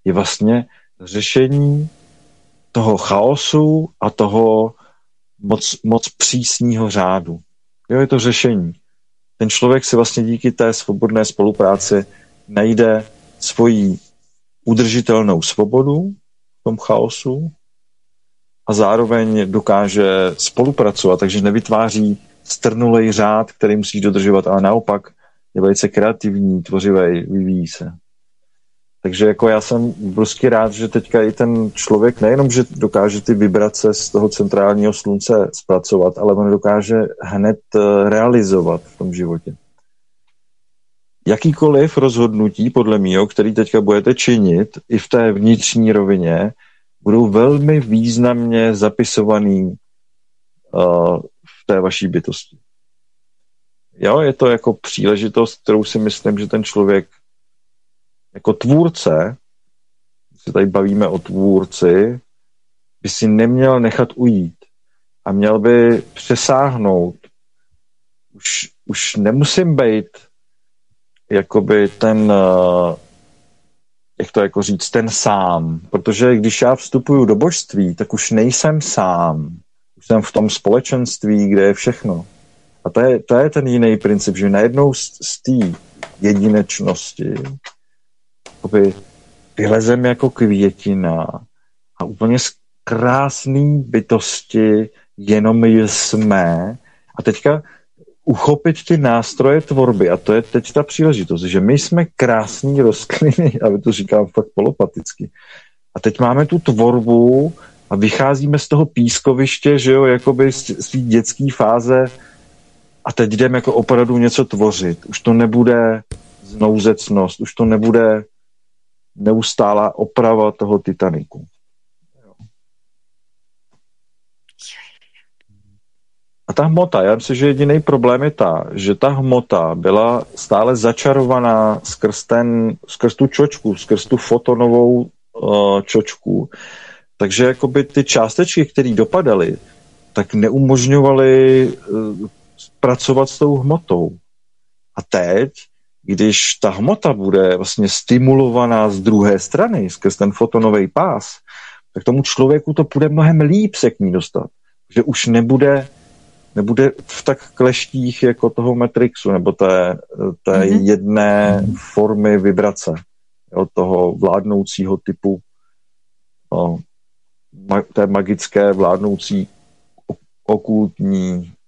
je vlastně řešení toho chaosu a toho moc přísného řádu. Jo, je to řešení. Ten člověk si vlastně díky té svobodné spolupráci najde svoji udržitelnou svobodu v tom chaosu a zároveň dokáže spolupracovat, takže nevytváří strnulej řád, který musí dodržovat, ale naopak je velice kreativní, tvořivý, vyvíjí se. Takže jako já jsem prostě rád, že teďka i ten člověk nejenom, že dokáže ty vibrace z toho centrálního slunce zpracovat, ale on dokáže hned realizovat v tom životě. Jakýkoliv rozhodnutí, podle mého, který teďka budete činit, i v té vnitřní rovině, budou velmi významně zapisovaný v té vaší bytosti. Jo, je to jako příležitost, kterou si myslím, že ten člověk jako tvůrce, když se tady bavíme o tvůrci, by si neměl nechat ujít a měl by přesáhnout. Už nemusím být jakoby ten, jak to jako říct, ten sám, protože když já vstupuju do božství, tak už nejsem sám. Už jsem v tom společenství, kde je všechno. A to je ten jiný princip, že najednou z té jedinečnosti vylezem jako květina a úplně z krásný bytosti jenom jsme a teďka uchopit ty nástroje tvorby a to je teď ta příležitost, že my jsme krásný rostliny, a to říkám fakt polopaticky. A teď máme tu tvorbu a vycházíme z toho pískoviště, že jo, jakoby z té dětské fáze a teď jdeme jako opravdu něco tvořit. Už to nebude znouzecnost, už to nebude neustálá oprava toho Titaniku. A ta hmota, já myslím, že jediný problém je že ta hmota byla stále začarovaná skrz tu čočku, skrz tu fotonovou čočku. Takže jakoby ty částečky, které dopadaly, tak neumožňovaly pracovat s tou hmotou. A teď, když ta hmota bude vlastně stimulovaná z druhé strany, skrz ten fotonový pás, tak tomu člověku to bude mnohem líp se k ní dostat. Že už nebude v tak kleštích jako toho Matrixu, nebo té jedné formy vibrace, jo, toho vládnoucího typu, té magické vládnoucí okultní.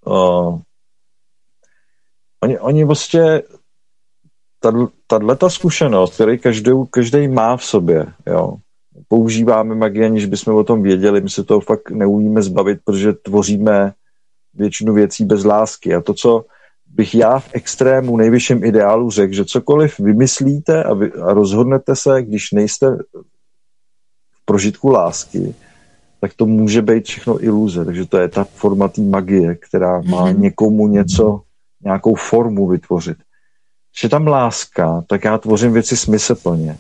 Oni vlastně tato zkušenost, který každý má v sobě, jo. Používáme magii, aniž bychom o tom věděli, my se toho fakt neumíme zbavit, protože tvoříme většinu věcí bez lásky. A to, co bych já v extrému nejvyšším ideálu řekl, že cokoliv vymyslíte a rozhodnete se, když nejste v prožitku lásky, tak to může být všechno iluze. Takže to je ta forma té magie, která má někomu nějakou formu vytvořit. Když je tam láska, tak já tvořím věci smysluplně.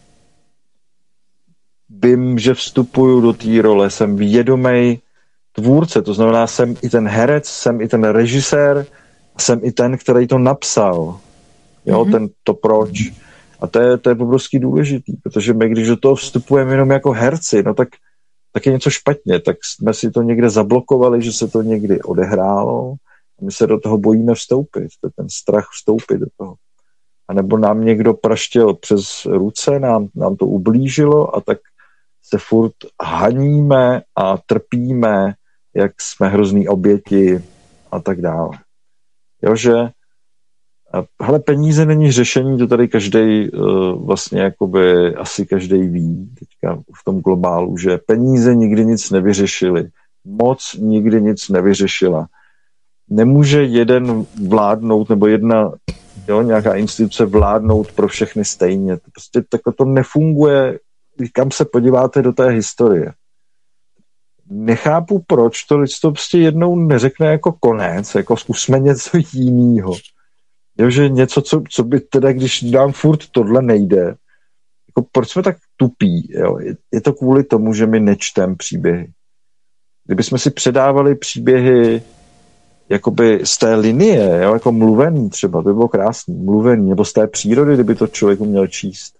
Vím, že vstupuju do té role, jsem vědomý tvůrce, to znamená, jsem i ten herec, jsem i ten režisér, jsem i ten, který to napsal. Jo, to proč. A to je obrovský důležitý, protože my, když do toho vstupujeme jenom jako herci, no tak je něco špatně, tak jsme si to někde zablokovali, že se to někdy odehrálo a my se do toho bojíme vstoupit. To je ten strach vstoupit do toho. A nebo nám někdo praštěl přes ruce, nám to ublížilo a tak se furt haníme a trpíme, jak jsme hrozný oběti a tak dále. Jo, že hele, peníze není řešení, to tady každej vlastně jakoby asi každej ví teďka v tom globálu, že peníze nikdy nic nevyřešily. Moc nikdy nic nevyřešila. Nemůže jeden vládnout nebo nějaká instituce vládnout pro všechny stejně. Prostě takhle to nefunguje, kam se podíváte do té historie. Nechápu, proč to lidstvo prostě jednou neřekne jako konec, jako zkusme něco jinýho. Jo, že něco, co by teda, když dám furt tohle nejde, jako proč jsme tak tupí, jo? Je to kvůli tomu, že my nečtem příběhy. Kdybychom si předávali příběhy jakoby z té linie, jo? Jako mluvený třeba, to by bylo krásný, mluvený, nebo z té přírody, kdyby to člověk uměl číst.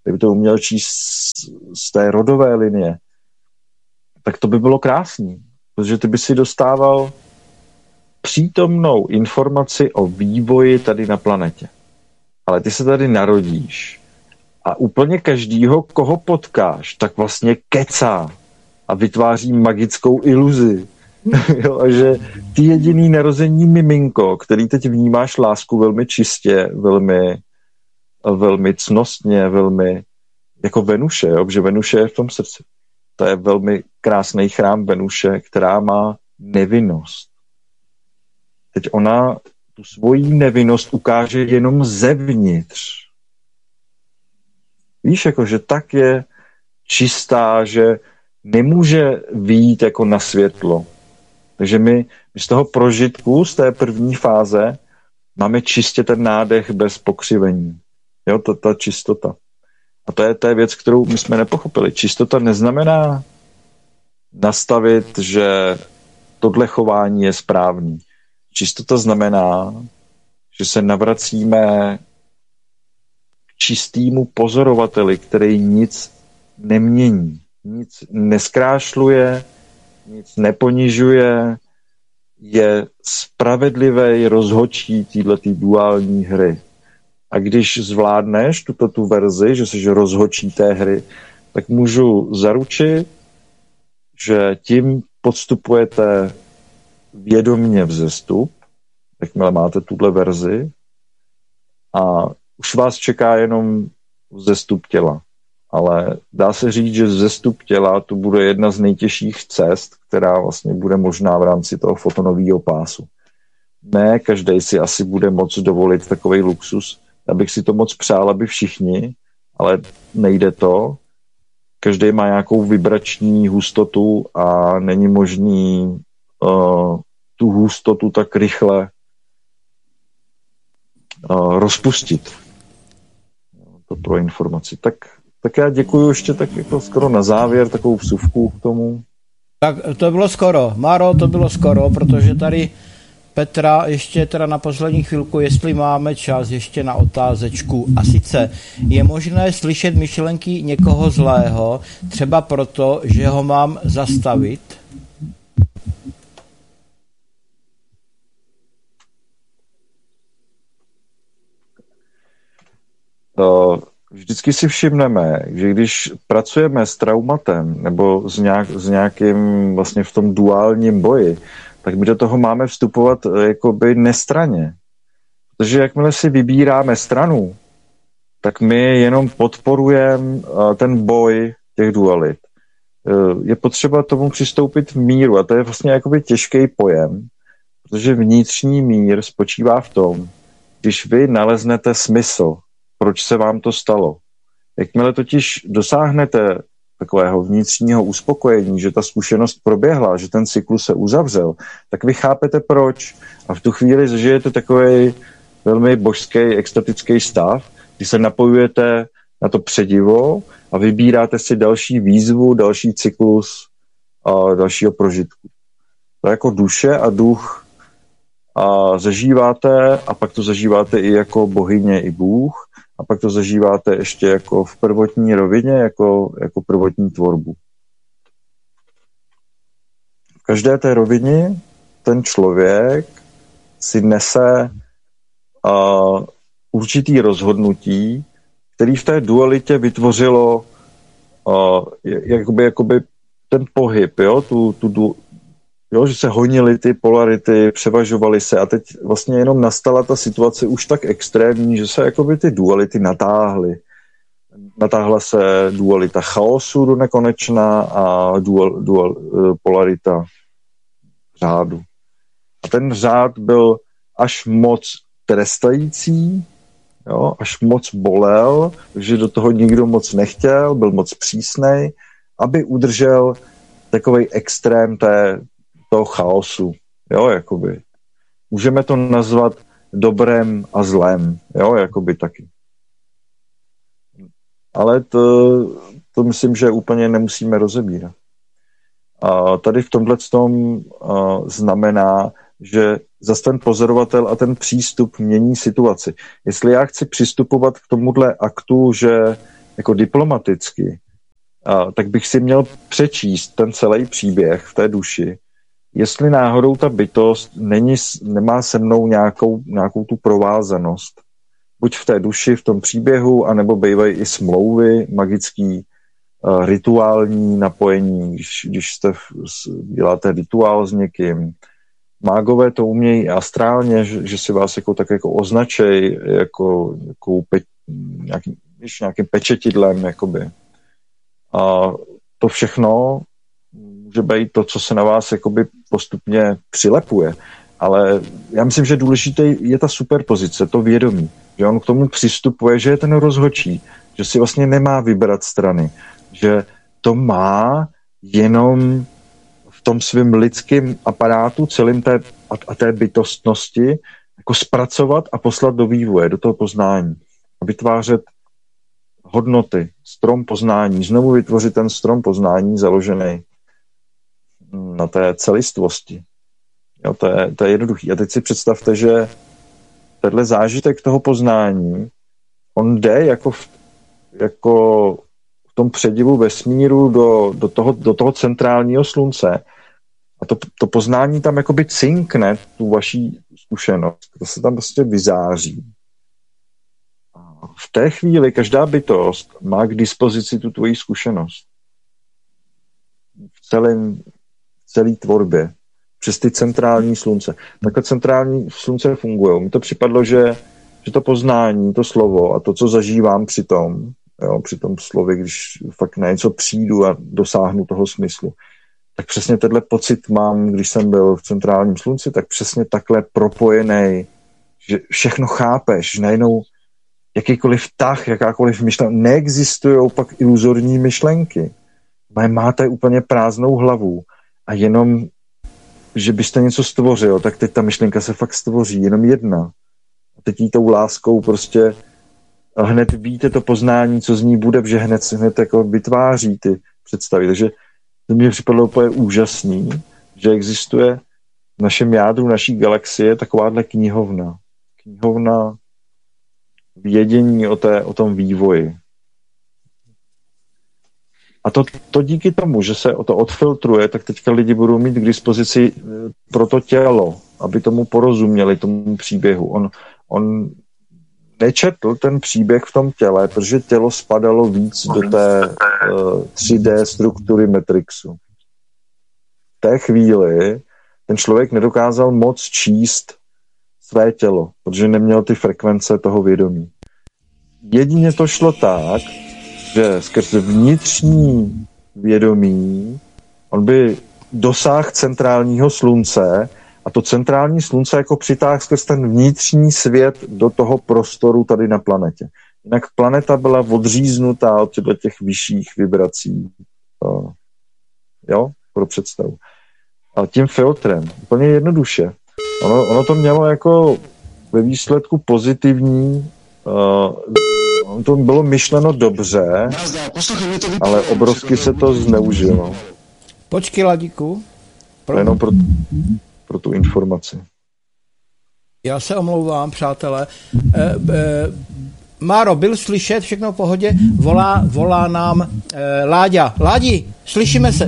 kdyby to uměl číst z té rodové linie, tak to by bylo krásný, protože ty by si dostával přítomnou informaci o vývoji tady na planetě. Ale ty se tady narodíš a úplně každýho, koho potkáš, tak vlastně kecá a vytváří magickou iluzi. Jo, a že ty jediný narození miminko, který teď vnímáš lásku velmi čistě, velmi cnostně, velmi jako Venuše, jo, že Venuše je v tom srdci. To je velmi krásný chrám Venuše, která má nevinnost. Teď ona tu svoji nevinnost ukáže jenom zevnitř. Víš, jako, že tak je čistá, že nemůže vyjít jako na světlo. Takže my z toho prožitku, z té první fáze, máme čistě ten nádech bez pokřivení. Jo, ta čistota. A to je věc, kterou my jsme nepochopili. Čistota neznamená nastavit, že tohle chování je správný. Čistota znamená, že se navracíme k čistýmu pozorovateli, který nic nemění, nic neskrášluje, nic neponižuje, je spravedlivý rozhodčí této duální hry. A když zvládneš tu verzi, že jsi rozhodčí té hry, tak můžu zaručit, že tím podstupujete vědomně vzestup, jakmile máte tuhle verzi, a už vás čeká jenom vzestup těla. Ale dá se říct, že vzestup těla to bude jedna z nejtěžších cest, která vlastně bude možná v rámci toho fotonového pásu. Ne každý si asi bude moc dovolit takovej luxus. Já bych si to moc přál, aby všichni, ale nejde to. Každý má nějakou vibrační hustotu a není možný tu hustotu tak rychle rozpustit. To pro informaci. Tak já děkuju ještě tak jako skoro na závěr, takovou vsuvku k tomu. Tak to bylo skoro. Máro, to bylo skoro, protože tady Petra ještě teda na poslední chvilku, jestli máme čas ještě na otázečku. A sice, je možné slyšet myšlenky někoho zlého, třeba proto, že ho mám zastavit? Vždycky si všimneme, že když pracujeme s traumatem nebo s nějakým vlastně v tom duálním boji, tak my do toho máme vstupovat jakoby nestranně. Protože jakmile si vybíráme stranu, tak my jenom podporujeme ten boj těch dualit. Je potřeba tomu přistoupit v míru a to je vlastně jakoby těžký pojem, protože vnitřní mír spočívá v tom, když vy naleznete smysl, proč se vám to stalo. Jakmile totiž dosáhnete takového vnitřního uspokojení, že ta zkušenost proběhla, že ten cyklus se uzavřel, tak vy chápete proč. A v tu chvíli zažijete takový velmi božský, extatický stav, kdy se napojujete na to předivo a vybíráte si další výzvu, další cyklus a dalšího prožitku. To jako duše a duch a zažíváte a pak to zažíváte i jako bohyně i bůh a pak to zažíváte ještě jako v prvotní rovině, jako prvotní tvorbu. V každé té rovině ten člověk si nese určitý rozhodnutí, který v té dualitě vytvořilo jakoby ten pohyb, jo? Jo, že se honily ty polarity, převažovaly se a teď vlastně jenom nastala ta situace už tak extrémní, že se jakoby ty duality natáhly. Natáhla se dualita chaosu do nekonečna a polarita řádu. A ten řád byl až moc trestající, jo, až moc bolel, že do toho nikdo moc nechtěl, byl moc přísnej, aby udržel takovej extrém toho chaosu, jo, jakoby. Můžeme to nazvat dobrem a zlem, jo, jakoby taky. Ale to myslím, že úplně nemusíme rozebírat. A tady v tomhletom znamená, že zase ten pozorovatel a ten přístup mění situaci. Jestli já chci přistupovat k tomuhle aktu, že jako diplomaticky, tak bych si měl přečíst ten celý příběh v té duši, jestli náhodou ta bytost nemá se mnou nějakou tu provázanost. Buď v té duši, v tom příběhu, anebo bývají i smlouvy magický, rituální napojení, když děláte rituál s někým. Mágové to umějí astrálně, že si vás tak označej nějakým pečetidlem, jakoby. A to všechno může být to, co se na vás jakoby postupně přilepuje. Ale já myslím, že důležité je ta superpozice, to vědomí. Že on k tomu přistupuje, že je ten rozhodčí, že si vlastně nemá vybrat strany, že to má jenom v tom svém lidském aparátu celým té bytostnosti jako zpracovat a poslat do vývoje, do toho poznání. A vytvářet hodnoty, strom poznání, znovu vytvořit ten strom poznání založený na té celistvosti. Jo, to je jednoduchý. A teď si představte, že tenhle zážitek toho poznání, on jde jako v tom předivu vesmíru do toho centrálního slunce. A to poznání tam jakoby cinkne tu vaší zkušenost. To se tam prostě vyzáří. A v té chvíli každá bytost má k dispozici tu tvoji zkušenost. V celé tvorbě. Přes ty centrální slunce. Takhle centrální slunce fungují. Mi to připadlo, že to poznání, to slovo a to, co zažívám při tom slově, když fakt na něco přijdu a dosáhnu toho smyslu, tak přesně tenhle pocit mám, když jsem byl v centrálním slunci, tak přesně takhle propojený, že všechno chápeš, že najednou jakýkoliv tah, jakákoliv myšlenka, neexistují pak iluzorní myšlenky. Máte úplně prázdnou hlavu a jenom, že byste něco stvořil, tak teď ta myšlenka se fakt stvoří, jenom jedna. A teď jí tou láskou prostě hned víte to poznání, co z ní bude, že hned jako vytváří ty představy. Takže to mě připadlo úplně úžasný, že existuje v našem jádru naší galaxie takováhle knihovna. Knihovna vědění o tom vývoji. A to díky tomu, že se to odfiltruje, tak teďka lidi budou mít k dispozici pro to tělo, aby tomu porozuměli, tomu příběhu. On nečetl ten příběh v tom těle, protože tělo spadalo víc do té 3D struktury Matrixu. V té chvíli ten člověk nedokázal moc číst své tělo, protože neměl ty frekvence toho vědomí. Jedině to šlo tak, že skrze vnitřní vědomí on by dosáhl centrálního slunce a to centrální slunce jako přitáhl skrz ten vnitřní svět do toho prostoru tady na planetě. Jinak planeta byla odříznutá od těch vyšších vibrací. Jo, pro představu. A tím filtrem, úplně jednoduše. Ono to mělo jako ve výsledku pozitivní, to bylo myšleno dobře, ale obrovsky se to zneužilo. Počkej, Ladíku. Jenom pro tu informaci. Já se omlouvám, přátelé. Máro, byl slyšet, všechno v pohodě, volá nám Láďa. Ládi, slyšíme se?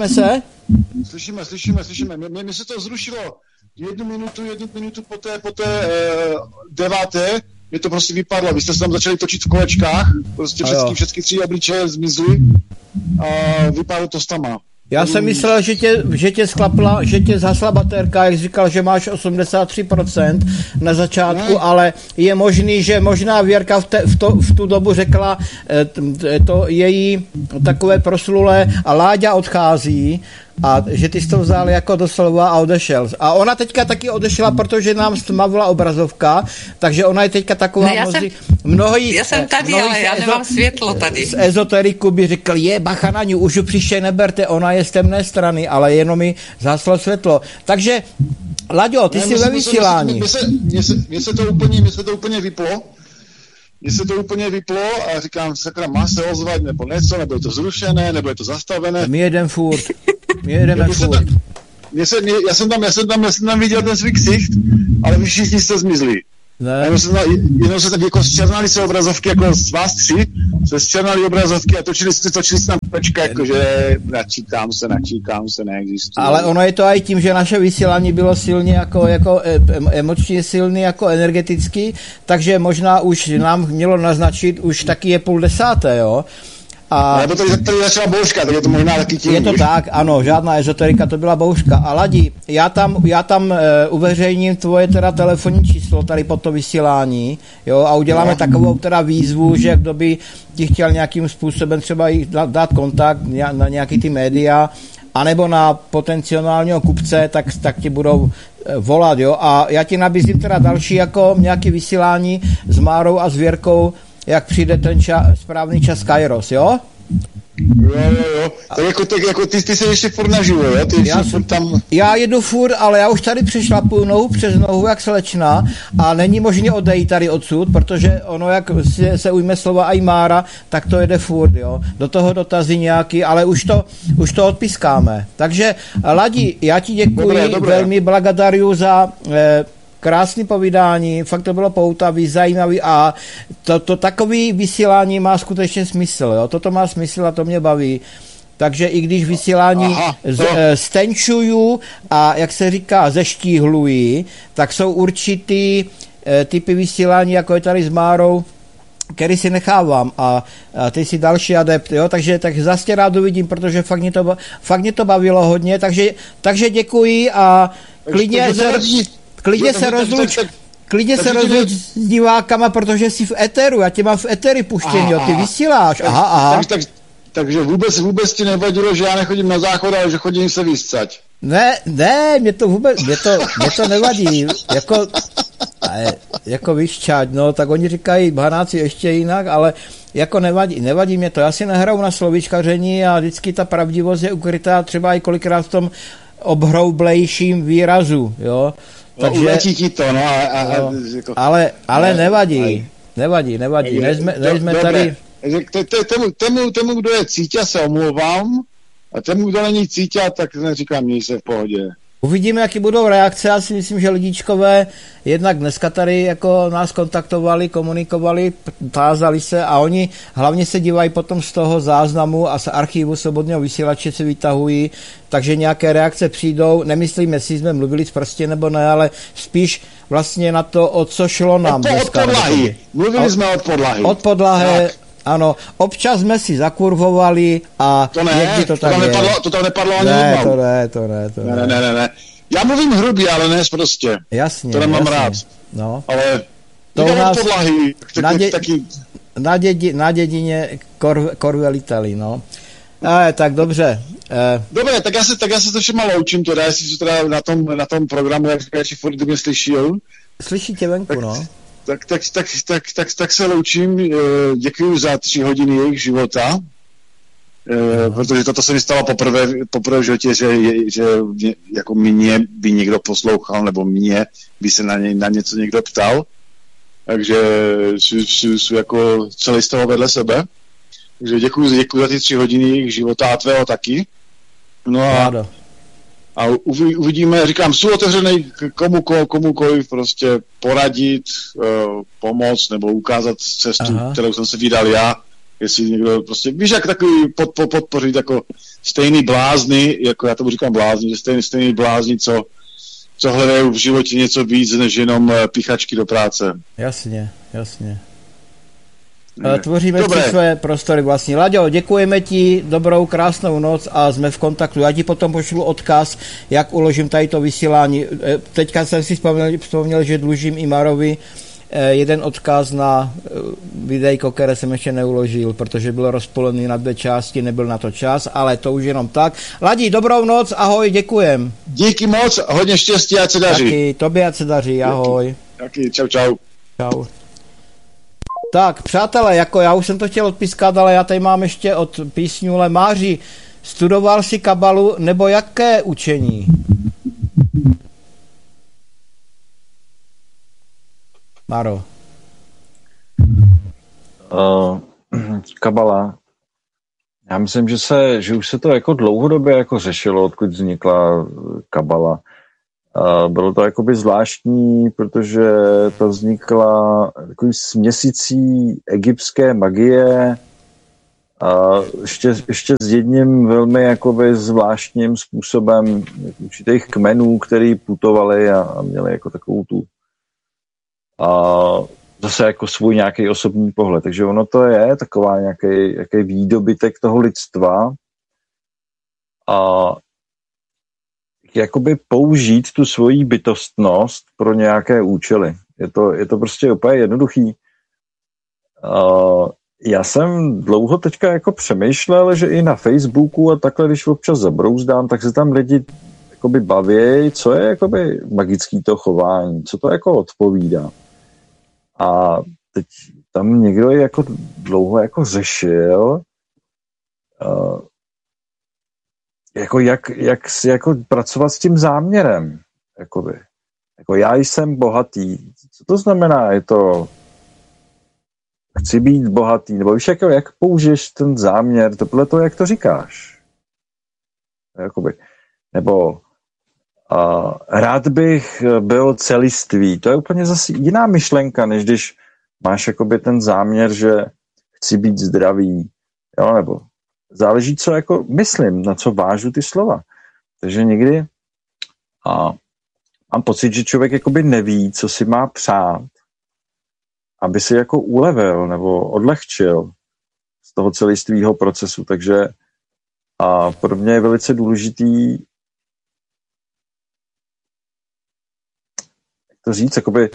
Slyšíme. Mně se to zrušilo jednu minutu po té 9. Mě to prostě vypadlo. Vy jste se tam začali točit v kolečkách, prostě všechny 3 obličeje zmizly a vypadlo to stama. Já jsem myslel, že tě zhasla baterka, jak říkal, že máš 83% na začátku, ale je možný, že možná Věrka v tu dobu řekla to její takové proslulé a Láďa odchází a že ty jsi to vzal jako doslova a odešel. A ona teďka taky odešla, protože nám stmavila obrazovka, takže ona je teďka taková já jsem tady, ale já nemám světlo tady. Z ezoteriku by řekl, bacha na ní, už příště neberte, ona je z temné strany, ale jenom mi zhaslo světlo. Takže, Laďo, ty jsi ve vysílání. Mně se to úplně vyplo. A říkám, sakra, má se ozvat, nebo něco, nebo je to zrušené, nebo je to zastavené. My jedeme furt. Já jsem tam viděl ten svůj ksicht, ale vy všichni jste zmizli. Ne. Jenom se tak jako zčernali se obrazovky, jako z vás tři, se zčernali obrazovky a točili se na pečka, jakože načítám se, neexistuje. Ale ono je to i tím, že naše vysílání bylo silně jako emočně silný, jako energetický, takže možná už nám mělo naznačit, už taky je 9:30, jo. Nebo tady začala bouřka, tak je to možná taky tím. Je to tak, ano, žádná ezoterika, to byla bouřka. A Ladi, já tam uveřejním tvoje teda telefonní číslo tady pod to vysílání, jo, a uděláme takovou teda výzvu, že kdo by ti chtěl nějakým způsobem třeba dát kontakt na nějaký ty média, anebo na potenciálního kupce, tak ti budou volat, jo. A já ti nabízím teda další jako nějaký vysílání s Márou a s Věrkou, jak přijde ten správný čas Kairos, jo? Jo. Tak jako ty jsi ještě furt naživu, jo? Já jedu furt, ale já už tady přešlapuju nohu přes nohu, jak slečna, a není možné odejít tady odsud, protože ono, jak se ujme slova i Mára, tak to jede furt, jo? Do toho dotazy nějaký, ale už to odpískáme. Takže, Ladi, já ti děkuji, velmi blagodaruju za krásný povídání, fakt to bylo poutavý, zajímavý a to takový vysílání má skutečně smysl, jo? Toto má smysl a to mě baví. Takže i když vysílání stenčuju a jak se říká zeštíhluji, tak jsou určitý typy vysílání, jako je tady s Márou, který si nechávám a ty jsi další adept, jo? Takže zase tě rád uvidím, protože fakt mě to bavilo hodně, takže děkuji a klidně se rozluč s divákama, protože jsi v éteru, já tě mám v étery puštěný, jo, ty vysíláš, aha. Takže vůbec ti nevadilo, že já nechodím na záchod, ale že chodím se vyscať. Ne, mě to nevadí, jako vyšťať, no, tak oni říkají Hanáci ještě jinak, ale jako nevadí mě to, já si nehraju na slovíčkaření a vždycky ta pravdivost je ukrytá třeba i kolikrát v tom obhroublejším výrazu, jo. Takže, uletí ti to, no. Ale nevadí. Nejsme tady. Temu, kdo je cítě, se omlouvám, a temu, kdo není cítě, tak neříkám, měj se v pohodě. Uvidíme, jaký budou reakce. Já si myslím, že lidíčkové jednak dneska tady jako nás kontaktovali, komunikovali, tázali se a oni hlavně se dívají potom z toho záznamu a z archivu Svobodného vysílače se vytahují, takže nějaké reakce přijdou. Nemyslíme si, jsme mluvili prostě nebo ne, ale spíš vlastně na to, o co šlo nám dneska. Od podlahy. Mluvili jsme od podlahy. Od podlahy. Ano, občas jsme si zakurvovali a někdy to tak je. To tam nepadlo ani jednou. Ne. Já mluvím hrubě, ale ne prostě. Jasně. To nemám rád. No. Ale to u nás podlahy, taky... na dědině korvelitali, no. Tak dobře. Dobře, tak já se to všema loučím, teda, jestli jsi teda na tom programu, jak říkáš, furt mě slyšel. Slyší tě venku, no. Tak se loučím, děkuji za 3 hodiny jejich života, protože toto se mi stalo poprvé v životě, že jako mě by někdo poslouchal, nebo mě by se na něco někdo ptal, takže jsou jako celý z toho vedle sebe. Takže děkuji za ty 3 hodiny jejich života a tvého taky. No a uvidíme, říkám, jsou otevřený komukoliv prostě poradit, pomoct nebo ukázat cestu, kterou jsem se vydal já, jestli někdo prostě, víš, jak takový podpořit jako stejný blázni, jako já tomu říkám blázni, že stejný blázni, co hledají v životě něco víc, než jenom píchačky do práce. Jasně. Tvoříme si své prostory vlastní. Laďo, děkujeme ti, dobrou, krásnou noc a jsme v kontaktu. Já ti potom pošlu odkaz, jak uložím tady to vysílání. Teďka jsem si vzpomněl, že dlužím i Marovi jeden odkaz na videjko, které jsem ještě neuložil, protože bylo rozpolený na 2 části, nebyl na to čas, ale to už jenom tak. Ladi, dobrou noc, ahoj, děkujem. Díky moc, hodně štěstí, ať se daří. Taky, tobě ať se daří, ahoj. Taky, čau. Čau. Tak, přátelé, jako já už jsem to chtěl odpískat, ale já tady mám ještě od písňule Máři. Studoval jsi kabalu nebo jaké učení? Maro. Kabala. Já myslím, že už se to jako dlouhodobě jako řešilo, odkud vznikla kabala. Bylo to jakoby zvláštní, protože to vznikla takový směsicí egyptské magie a ještě s jedním velmi jakoby zvláštním způsobem určitých kmenů, který putovali a měli jako takovou tu zase jako svůj nějaký osobní pohled. Takže ono to je taková nějaký výdobytek toho lidstva a jakoby použít tu svoji bytostnost pro nějaké účely. Je to prostě úplně jednoduchý. Já jsem dlouho teďka jako přemýšlel, že i na Facebooku a takhle, když občas zabrouzdám, tak se tam lidi jakoby baví, co je jakoby magický to chování, co to jako odpovídá. A teď tam někdo jako dlouho jako řešil, jak si jako pracovat s tím záměrem. Jakoby. Jako já jsem bohatý. Co to znamená? Je to chci být bohatý, nebo víš, jak použiješ ten záměr, to podle toho, jak to říkáš. Jakoby. Nebo rád bych byl celistvý. To je úplně zase jiná myšlenka, než když máš jakoby ten záměr, že chci být zdravý. Jo, nebo záleží, co jako myslím, na co vážu ty slova. Takže někdy mám pocit, že člověk jakoby neví, co si má přát, aby si jako ulevil nebo odlehčil z toho celistvého procesu. Takže pro mě je velice důležitý, jak to říct, jakoby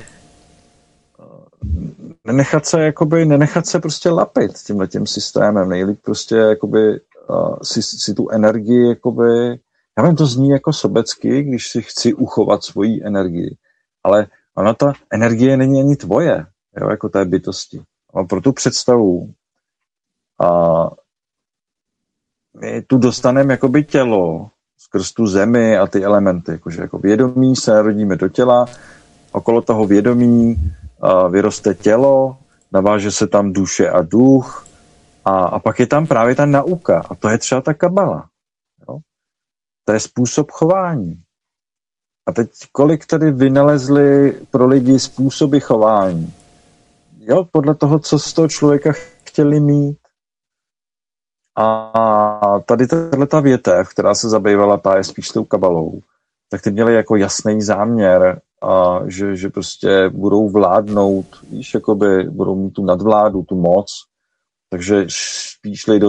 nenechat se prostě lapit tímhletím systémem. Nejlíp prostě jakoby si tu energii jakoby, já vím, to zní jako sobecky, když si chci uchovat svoji energii, ale ona ta energie není ani tvoje, jo, jako té bytosti. A pro tu představu my tu dostaneme jakoby tělo skrz tu zemi a ty elementy, jakože jako vědomí se narodíme do těla, okolo toho vědomí vyroste tělo, naváže se tam duše a duch a pak je tam právě ta nauka a to je třeba ta kabala. Jo? To je způsob chování. A teď kolik tady vynalezli pro lidi způsoby chování? Jo, podle toho, co z toho člověka chtěli mít. A tady tato větev, která se zabývala právě spíš tou kabalou, tak ty měli jako jasný záměr, a že prostě budou vládnout, víš, jakoby budou mít tu nadvládu, tu moc, takže spíš šli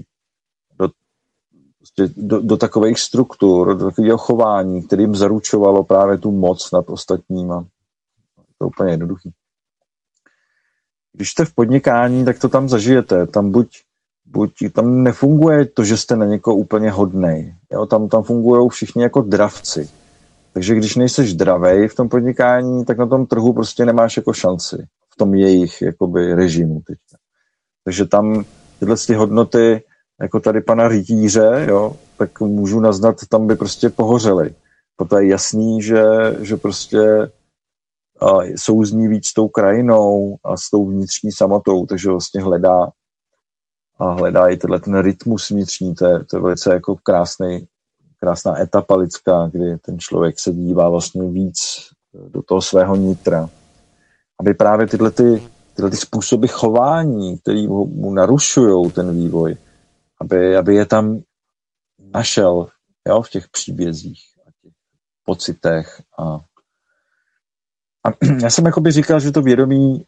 do takových struktur, do takového chování, který jim zaručovalo právě tu moc nad ostatníma. To je úplně jednoduchý. Když jste v podnikání, tak to tam zažijete. Tam tam nefunguje to, že jste na někoho úplně hodnej. Jo? Tam fungují všichni jako dravci. Takže když nejseš dravej v tom podnikání, tak na tom trhu prostě nemáš jako šanci v tom jejich jakoby režimu teďka. Takže tam tyhle hodnoty, jako tady pana rytíře, jo, tak můžu naznat, tam by prostě pohořely. Proto je jasný, že prostě souzní víc s tou krajinou a s tou vnitřní samotou, takže vlastně hledá i ten rytmus vnitřní, to je velice jako krásná etapa lidská, kdy ten člověk se dívá vlastně víc do toho svého nitra. Aby právě tyhle způsoby chování, které mu narušují ten vývoj, aby je tam našel, jo, v těch příbězích a těch pocitech. A já jsem jakoby říkal, že to vědomí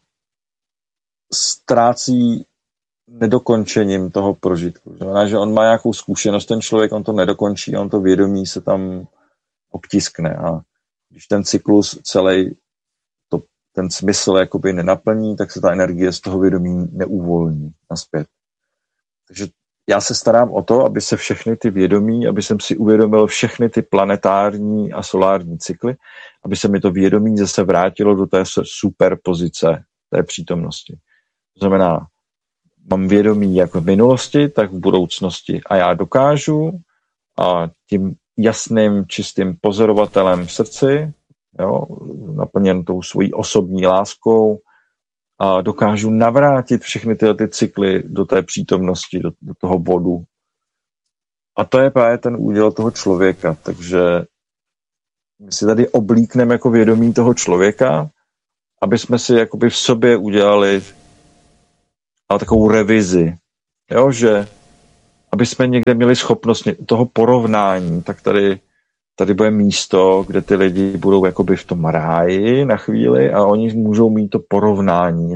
ztrácí nedokončením toho prožitku. Znamená, že on má nějakou zkušenost, ten člověk, on to nedokončí, on to vědomí se tam obtiskne a když ten cyklus celý ten smysl jakoby nenaplní, tak se ta energie z toho vědomí neuvolní nazpět. Takže já se starám o to, aby se všechny ty vědomí, aby jsem si uvědomil všechny ty planetární a solární cykly, aby se mi to vědomí zase vrátilo do té superpozice té přítomnosti. To znamená, mám vědomí jak v minulosti, tak v budoucnosti a já dokážu tím jasným, čistým pozorovatelem v srdci, jo, naplněn tou svojí osobní láskou, a dokážu navrátit všechny ty cykly do té přítomnosti, do toho bodu. A to je právě ten úděl toho člověka, takže My si tady oblíkneme jako vědomí toho člověka, aby jsme si jakoby v sobě udělali takovou revizi. Jo, že aby jsme někde měli schopnost toho porovnání, tak tady bude místo, kde ty lidi budou jakoby v tom ráji na chvíli a oni můžou mít to porovnání,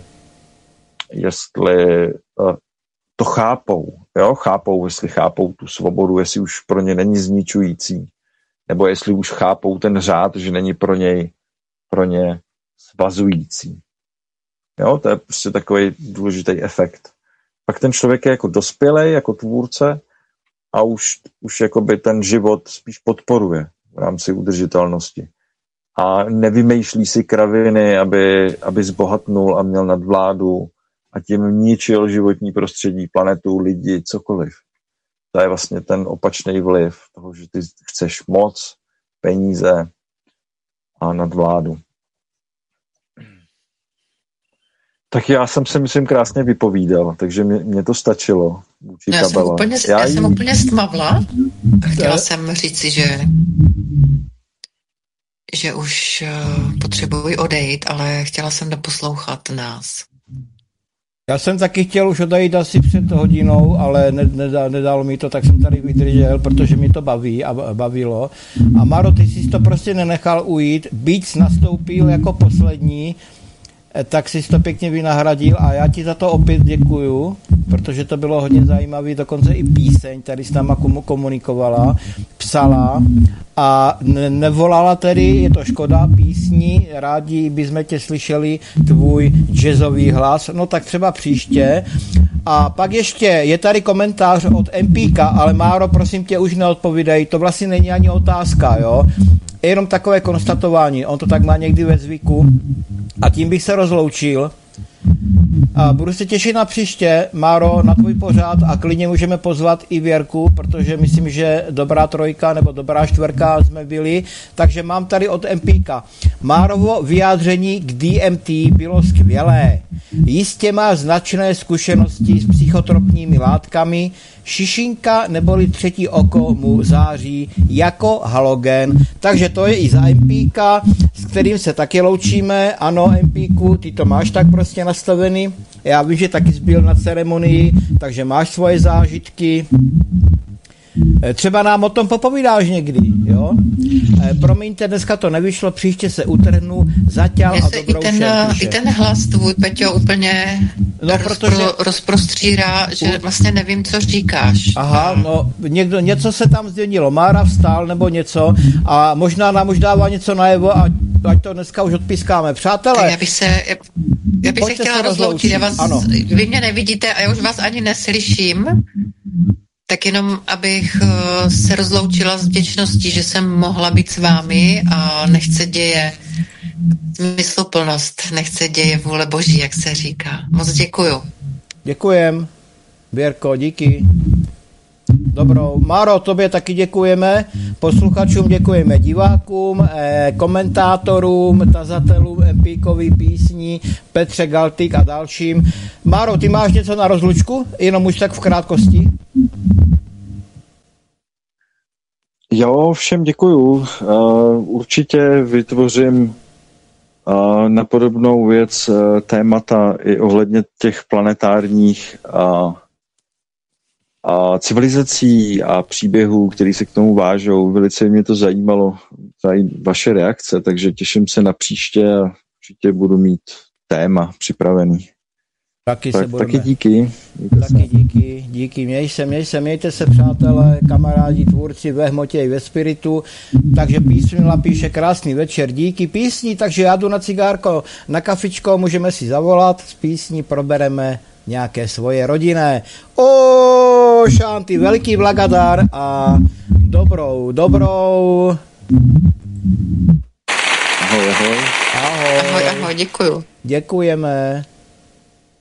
jestli to chápou. Jo? Jestli chápou tu svobodu, jestli už pro ně není zničující, nebo jestli už chápou ten řád, že není pro ně svazující. Jo? To je prostě takový důležitý efekt. Pak ten člověk je jako dospělej, jako tvůrce a už jakoby ten život spíš podporuje v rámci udržitelnosti. A nevymýšlí si kraviny, aby zbohatnul a měl nadvládu a tím ničil životní prostředí, planetu, lidi, cokoliv. To je vlastně ten opačný vliv toho, že ty chceš moc, peníze a nadvládu. Tak já jsem si myslím krásně vypovídal, takže mě to stačilo. Já jsem úplně stmavla. Chtěla jsem říci, že už potřebuji odejít, ale chtěla jsem doposlouchat nás. Já jsem taky chtěl už odejít asi před hodinou, ale nedalo mi to, tak jsem tady vydržel, protože mi to baví a bavilo. A Maro, ty jsi to prostě nenechal ujít, byť nastoupil jako poslední, tak jsi to pěkně vynahradil a já ti za to opět děkuju, protože to bylo hodně zajímavé, dokonce i píseň, tady s náma komunikovala, psala a nevolala tedy, je to škoda, písni, rádi bychom tě slyšeli, tvůj jazzový hlas, no tak třeba příště. A pak ještě je tady komentář od MPka, ale Máro, prosím tě, už neodpovídej, to vlastně není ani otázka, jo? Je jenom takové konstatování, on to tak má někdy ve zvyku a tím bych se rozloučil. A budu se těšit na příště, Máro, na tvůj pořád a klidně můžeme pozvat i Věrku, protože myslím, že dobrá trojka nebo dobrá čtvrka jsme byli, takže mám tady od MPka. Márovo vyjádření k DMT bylo skvělé. Jistě má značné zkušenosti s psychotropními látkami, šišinka neboli třetí oko mu září jako halogen. Takže to je i za MPka, s kterým se taky loučíme. Ano, MPku, ty to máš tak prostě nastavený. Já vím, že taky jsi byl na ceremonii, takže máš svoje zážitky. Třeba nám o tom popovídáš někdy, jo? Promiňte, dneska to nevyšlo, příště se utrhnu, zaťal a dobrou i ten hlas tvůj, Peťo, úplně rozprostřírá, že vlastně nevím, co říkáš. Aha, no, něco se tam změnilo, Mára vstál nebo něco a možná nám už dává něco najevo a ať to dneska už odpískáme. Přátelé, já bych se chtěla rozloučit, vy mě nevidíte a já už vás ani neslyším. Tak jenom, abych se rozloučila s vděčností, že jsem mohla být s vámi a nechce děje smysluplnost, nechce děje vůle Boží, jak se říká. Moc děkuju. Děkujem. Věrko, díky. Dobrou. Máro, tobě taky děkujeme, posluchačům děkujeme, divákům, komentátorům, tazatelům MPkový písní, Petře Galtik a dalším. Máro, ty máš něco na rozlučku? Jenom už tak v krátkosti. Jo, všem děkuju. Určitě vytvořím na podobnou věc témata i ohledně těch planetárních a civilizací a příběhů, které se k tomu vážou. Velice mě to zajímalo, vaše reakce, takže těším se na příště a určitě budu mít téma připravený. Taky díky. Taky díky. Mějte se, přátelé, kamarádi, tvůrci ve hmotě i ve spiritu. Takže Písmila píše krásný večer, díky písni, takže já jdu na cigárko, na kafičko, můžeme si zavolat, z písní probereme nějaké svoje rodinné. Šanty, veliký blagadár a dobrou. Ahoj. Ahoj, děkuju. Děkujeme.